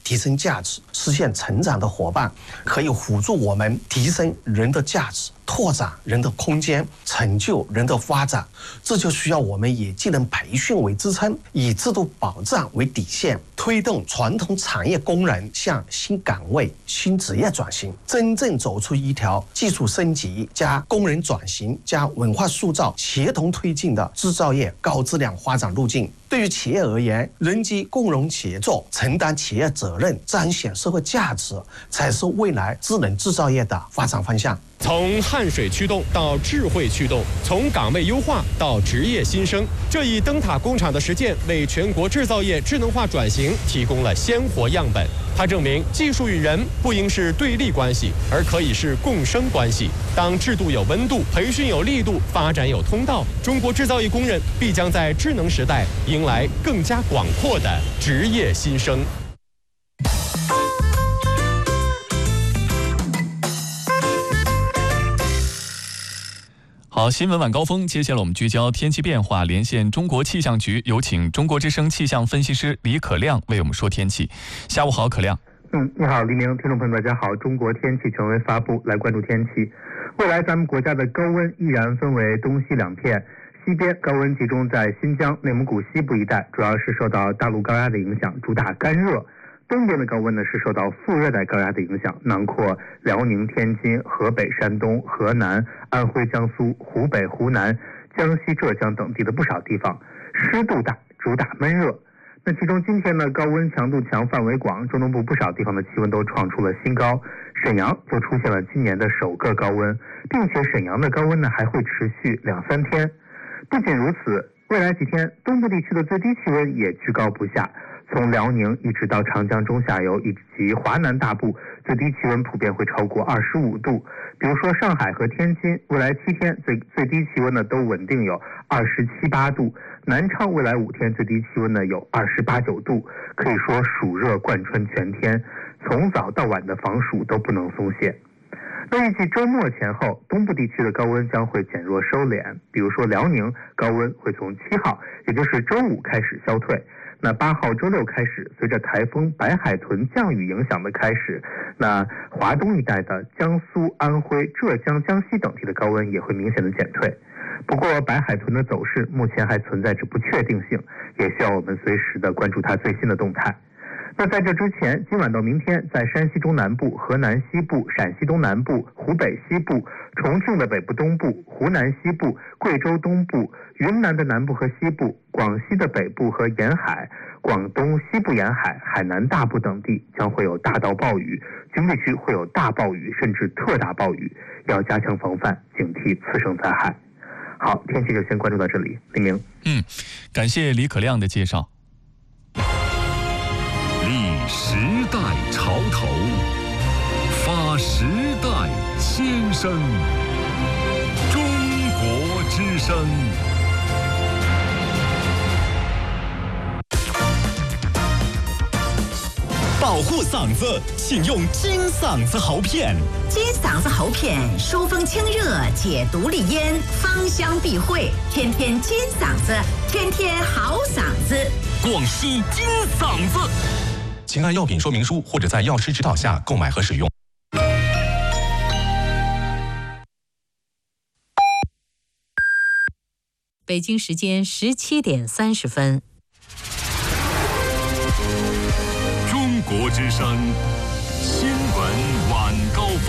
提升价值、实现成长的伙伴，可以辅助我们提升人的价值、拓展人的空间、成就人的发展。这就需要我们以技能培训为支撑，以制度保障为底线，推动传统产业工人向新岗位、新职业转型，真正走出一条技术升级加工人转型加文化塑造协同推进的制造业高质量发展路径。对于企业而言，人机共融协作，承担企业责任，彰显社会价值，才是未来智能制造业的发展方向。 从汗水驱动到智慧驱动，从岗位优化到职业新生，这一灯塔工厂的实践为全国制造业智能化转型提供了鲜活样本。它证明技术与人不应是对立关系，而可以是共生关系。当制度有温度，培训有力度，发展有通道，中国制造业工人必将在智能时代迎来更加广阔的职业新生。 好，新闻晚高峰，接下来我们聚焦天气变化，连线中国气象局，有请中国之声气象分析师李可亮为我们说天气。下午好，可亮。 你好，黎明，听众朋友大家好。中国天气权威发布，来关注天气。未来咱们国家的高温依然分为东西两片，西边高温集中在新疆、内蒙古西部一带，主要是受到大陆高压的影响，主打干热。东边的高温呢是受到副热带高压的影响，囊括辽宁、天津、河北、山东、河南、安徽、江苏、湖北、湖南、江西、浙江等地的不少地方，湿度大，主打闷热。那其中今天呢，高温强度强，范围广，中东部不少地方的气温都创出了新高，沈阳就出现了今年的首个高温，并且沈阳的高温呢还会持续2-3天。不仅如此，未来几天东部地区的最低气温也居高不下，从辽宁一直到长江中下游以及华南大部，最低气温普遍会超过25度。比如说上海和天津，未来7天最低气温呢都稳定有27、8度。南昌未来5天最低气温呢有28、9度，可以说暑热贯穿全天，从早到晚的防暑都不能松懈。那预计周末前后，东部地区的高温将会减弱收敛，比如说辽宁高温会从7号，也就是周五开始消退。那8号周六开始，随着台风白海豚降雨影响的开始，那华东一带的江苏、安徽、浙江、江西等地的高温也会明显的减退。不过白海豚的走势目前还存在着不确定性，也需要我们随时的关注它最新的动态。那在这之前，今晚到明天，在山西中南部、河南西部、陕西东南部、湖北西部、重庆的北部东部、湖南西部、贵州东部、云南的南部和西部、广西的北部和沿海、广东西部沿海、海南大部等地将会有大到暴雨，局部地区会有大暴雨甚至特大暴雨，要加强防范，警惕次生灾害。好，天气就先关注到这里，黎明。 感谢李可亮的介绍。 立时代潮头，发时代先声。中国之声。 保护嗓子，请用金嗓子喉片。 金嗓子喉片疏风清热，解毒利咽，芳香避秽，天天金嗓子，天天好嗓子。 广西金嗓子， 请按药品说明书或者在药师指导下购买和使用。 北京时间17点30分。 中国之声